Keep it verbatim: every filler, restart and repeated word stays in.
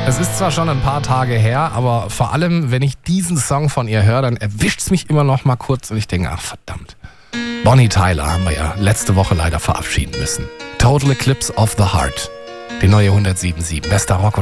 Es ist zwar schon ein paar Tage her, aber vor allem, wenn ich diesen Song von ihr höre, dann erwischt es mich immer noch mal kurz und ich denke, ach verdammt. Bonnie Tyler haben wir ja letzte Woche leider verabschieden müssen. Total Eclipse of the Heart. Die neue hundertsieben Komma sieben. Bester Rock und